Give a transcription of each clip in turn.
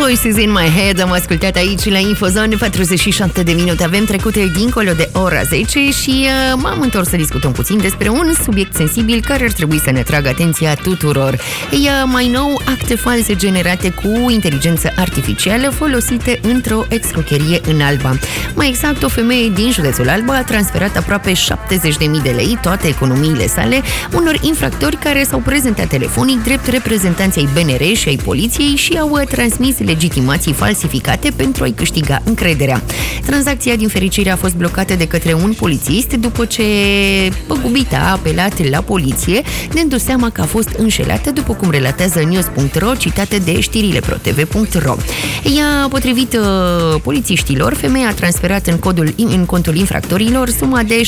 Voices in my head am ascultat aici la Infozone. 47 de minute avem trecute dincolo de ora 10 și m-am întors să discutăm puțin despre un subiect sensibil care ar trebui să ne tragă atenția tuturor. Mai nou, acte false generate cu inteligență artificială folosite într-o escrocherie în Alba. Mai exact, o femeie din județul Alba a transferat aproape 70.000 de lei, toate economiile sale, unor infractori care s-au prezentat telefonic drept reprezentanții BNR și ai poliției și au transmis legitimații falsificate pentru a-i câștiga încrederea. Tranzacția, din fericire, a fost blocată de către un polițist după ce păgubita a apelat la poliție, dându-se seama că a fost înșelată, după cum relatează news.ro, citate de știrile protv.ro. Potrivit polițiștilor, femeia a transferat în contul infractorilor suma de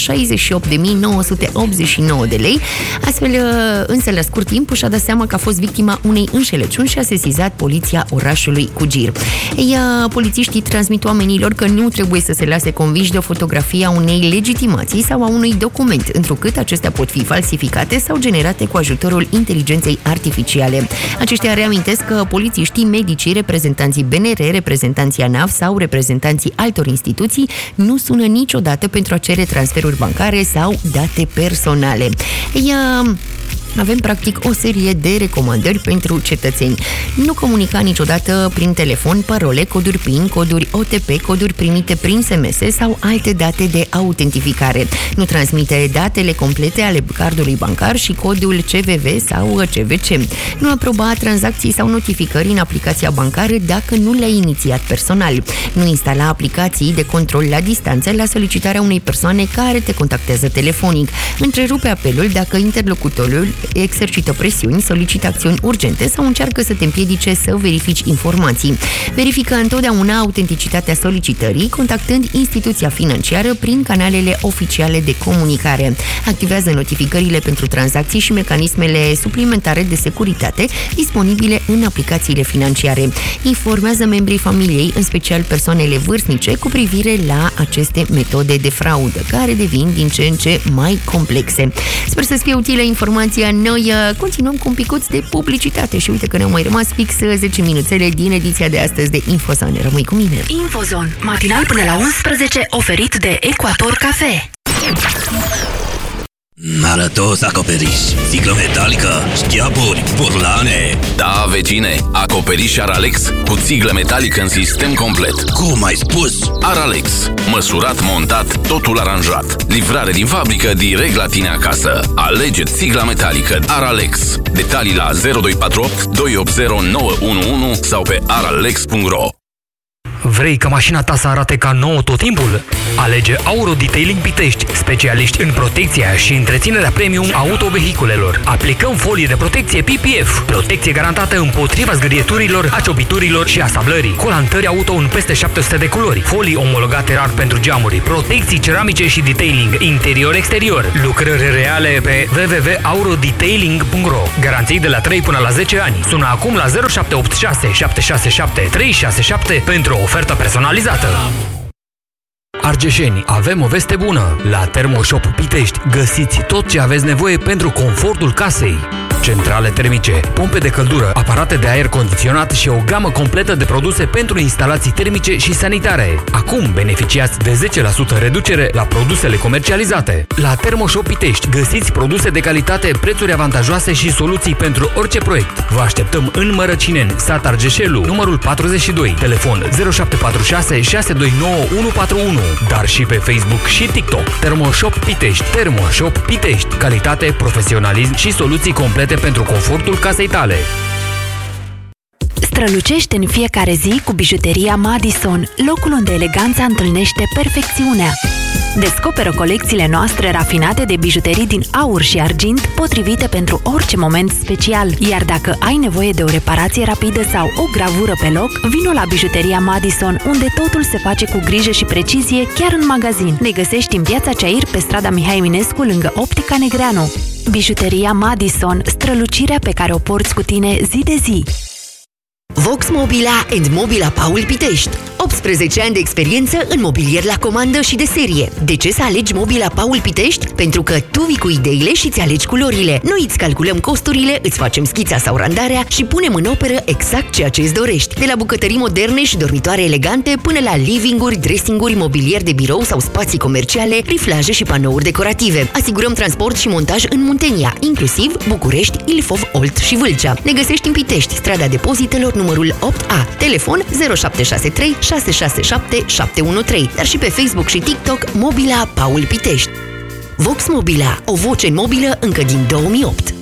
68.989 de lei, astfel însă la scurt timp și-a dat seama că a fost victima unei înșelăciuni și a sesizat poliția orașului Cugir. Polițiștii transmit oamenilor că nu trebuie să se lase convinși de o fotografie a unei legitimații sau a unui document, întrucât acestea pot fi falsificate sau generate cu ajutorul inteligenței artificiale. Aceștia reamintesc că polițiștii, medicii, reprezentanții BNR, reprezentanții ANAF sau reprezentanții altor instituții nu sună niciodată pentru a cere transferuri bancare sau date personale. Avem practic o serie de recomandări pentru cetățeni. Nu comunica niciodată prin telefon parole, coduri PIN, coduri OTP, coduri primite prin SMS sau alte date de autentificare. Nu transmite datele complete ale cardului bancar și codul CVV sau CVC. Nu aproba tranzacții sau notificări în aplicația bancară dacă nu le-ai inițiat personal. Nu instala aplicații de control la distanță la solicitarea unei persoane care te contactează telefonic. Întrerupe apelul dacă interlocutorul exercită presiuni, solicită acțiuni urgente sau încearcă să te împiedice să verifici informații. Verifică întotdeauna autenticitatea solicitării, contactând instituția financiară prin canalele oficiale de comunicare. Activează notificările pentru tranzacții și mecanismele suplimentare de securitate disponibile în aplicațiile financiare. Informează membrii familiei, în special persoanele vârstnice, cu privire la aceste metode de fraudă, care devin din ce în ce mai complexe. Sper să-ți fie utilă informația. Noi continuăm cu un picuț de publicitate și uite că ne-au mai rămas fix 10 minuțele din ediția de astăzi de Infozone. Rămâi cu mine! Infozone, matinal până la 11, oferit de Ecuator Cafe. Arătos acoperiș, sticlă metalică, șchiaburi, burlane. Da, vecine, acoperiș Aralex cu țiglă metalică în sistem complet. Cum ai spus? Aralex, măsurat, montat, totul aranjat. Livrare din fabrică direct la tine acasă. Alege țigla metalică Aralex. Detalii la 0248 280 911 sau pe aralex.ro. Vrei ca mașina ta să arate ca nouă tot timpul? Alege Auro Detailing Pitești, specialiști în protecția și întreținerea premium autovehiculelor. Aplicăm folie de protecție PPF, protecție garantată împotriva zgârieturilor, aciopiturilor și asablării, colantări auto în peste 700 de culori, folii omologate rar pentru geamuri, protecții ceramice și detailing interior-exterior, lucrări reale pe www.aurodetailing.ro. Garanții de la 3 până la 10 ani. Sună acum la 0786 767 367 pentru o ofertă personalizată. Argeșeni, avem o veste bună! La Thermoshop Pitești găsiți tot ce aveți nevoie pentru confortul casei. Centrale termice, pompe de căldură, aparate de aer condiționat și o gamă completă de produse pentru instalații termice și sanitare. Acum beneficiați de 10% reducere la produsele comercializate. La Thermoshop Pitești găsiți produse de calitate, prețuri avantajoase și soluții pentru orice proiect. Vă așteptăm în Mărăcineni, sat Argeșelu, numărul 42, telefon 0746 629 141, dar și pe Facebook și TikTok. Thermoshop Pitești. Thermoshop Pitești. Calitate, profesionalism și soluții complete pentru confortul casei tale. Strălucește în fiecare zi cu bijuteria Madison, locul unde eleganța întâlnește perfecțiunea. Descoperă colecțiile noastre rafinate de bijuterii din aur și argint, potrivite pentru orice moment special. Iar dacă ai nevoie de o reparație rapidă sau o gravură pe loc, vino la bijuteria Madison, unde totul se face cu grijă și precizie, chiar în magazin. Ne găsești în Piața Ceair, pe strada Mihai Eminescu, lângă Optica Negreanu. Bijuteria Madison, strălucirea pe care o porți cu tine zi de zi. Vox Mobila and Mobila Paul Pitești. 18 ani de experiență în mobilier la comandă și de serie. De ce să alegi Mobila Paul Pitești? Pentru că tu vii cu ideile și îți alegi culorile. Noi îți calculăm costurile, îți facem schița sau randarea și punem în operă exact ceea ce îți dorești. De la bucătării moderne și dormitoare elegante până la living-uri, dressing-uri, mobilier de birou sau spații comerciale, riflaje și panouri decorative. Asigurăm transport și montaj în Muntenia, inclusiv București, Ilfov, Olt și Vâlcea. Ne găsești în Pitești, strada Depozitelor numărul 8A. Telefon 0763 667 713, dar și pe Facebook și TikTok Mobila Paul Pitești. Vox Mobila, o voce mobilă încă din 2008.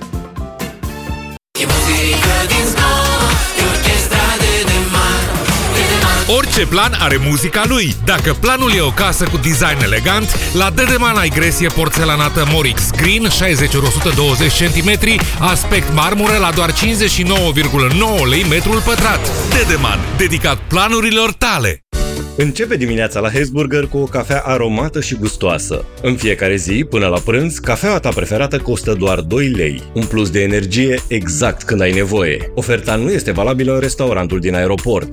Orice plan are muzica lui. Dacă planul e o casă cu design elegant, la Dedeman ai gresie porțelanată Morix Green, 60x120 cm, aspect marmură la doar 59,9 lei metrul pătrat. Dedeman, dedicat planurilor tale. Începe dimineața la Hesburger cu o cafea aromată și gustoasă. În fiecare zi, până la prânz, cafeaua ta preferată costă doar 2 lei. Un plus de energie exact când ai nevoie. Oferta nu este valabilă în restaurantul din aeroport.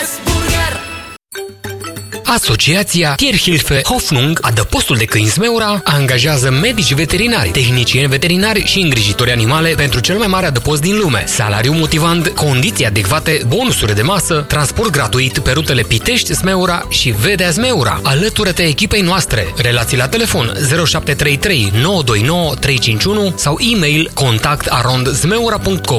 Asociația Tierhilfe Hoffnung, adăpostul de câini Smeura, angajează medici veterinari, tehnicieni veterinari și îngrijitori animale pentru cel mai mare adăpost din lume. Salariu motivant, condiții adecvate, bonusuri de masă, transport gratuit pe rutele Pitești, Smeura și Vedea Smeura. Alătură-te echipei noastre. Relații la telefon 0733 929 351 sau e-mail contact@smeura.com.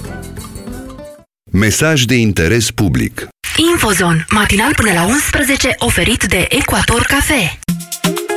Mesaj de interes public. Infozon, matinal până la 11, oferit de Equator Cafe.